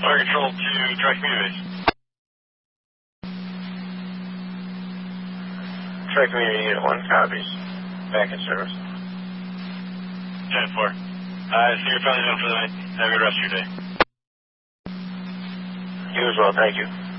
Fire Control to Track Community Base. Track Community Unit 1 copies. Back in service. 10-4. I see your friendly zone for the night. Have a good rest of your day. You as well, thank you.